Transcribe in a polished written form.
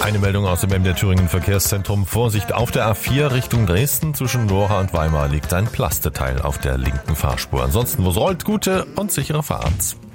Eine Meldung aus dem MDR Thüringen Verkehrszentrum. Vorsicht auf der A4 Richtung Dresden. Zwischen Lora und Weimar liegt ein Plasteteil auf der linken Fahrspur. Ansonsten, wo es rollt, gute und sichere Fahrt.